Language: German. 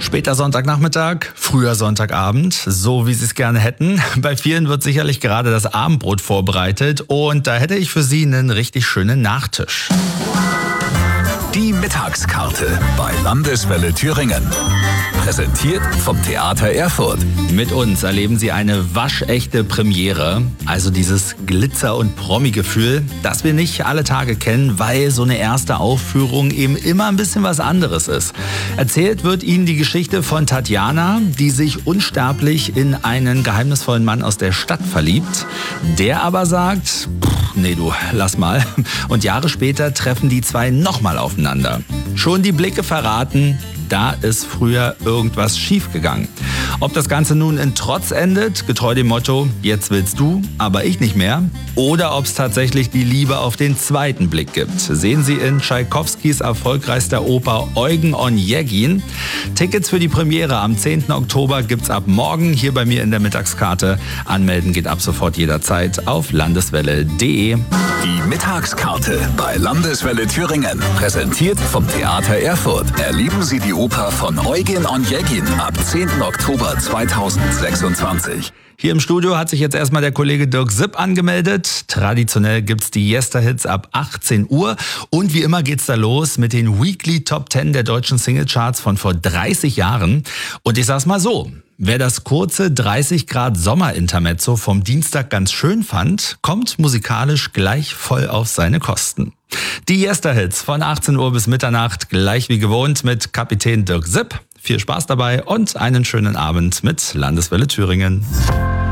Später Sonntagnachmittag, früher Sonntagabend, so wie Sie es gerne hätten. Bei vielen wird sicherlich gerade das Abendbrot vorbereitet und da hätte ich für Sie einen richtig schönen Nachtisch. Die Mittagskarte bei Landeswelle Thüringen. Präsentiert vom Theater Erfurt. Mit uns erleben Sie eine waschechte Premiere, also dieses Glitzer- und Promi-Gefühl, das wir nicht alle Tage kennen, weil so eine erste Aufführung eben immer ein bisschen was anderes ist. Erzählt wird Ihnen die Geschichte von Tatjana, die sich unsterblich in einen geheimnisvollen Mann aus der Stadt verliebt, der aber sagt, nee du, lass mal. Und Jahre später treffen die zwei nochmal aufeinander. Schon die Blicke verraten, da ist früher irgendwas schiefgegangen. Ob das Ganze nun in Trotz endet, getreu dem Motto, jetzt willst du, aber ich nicht mehr, oder ob es tatsächlich die Liebe auf den zweiten Blick gibt, sehen Sie in Tschaikowskis erfolgreichster Oper Eugen Onegin. Tickets für die Premiere am 10. Oktober gibt's ab morgen hier bei mir in der Mittagskarte. Anmelden geht ab sofort jederzeit auf landeswelle.de. Die Mittagskarte bei Landeswelle Thüringen. Präsentiert vom Theater Erfurt. Erleben Sie die Oper von Eugen Onegin ab 10. Oktober 2026. Hier im Studio hat sich jetzt erstmal der Kollege Dirk Sipp angemeldet. Traditionell gibt's die Yester-Hits ab 18 Uhr. Und wie immer geht's da los mit den Weekly Top 10 der deutschen Singlecharts von vor 30 Jahren. Und ich sag's mal so, wer das kurze 30 Grad Sommerintermezzo vom Dienstag ganz schön fand, kommt musikalisch gleich voll auf seine Kosten. Die Yester-Hits von 18 Uhr bis Mitternacht, gleich wie gewohnt mit Kapitän Dirk Sipp. Viel Spaß dabei und einen schönen Abend mit Landeswelle Thüringen.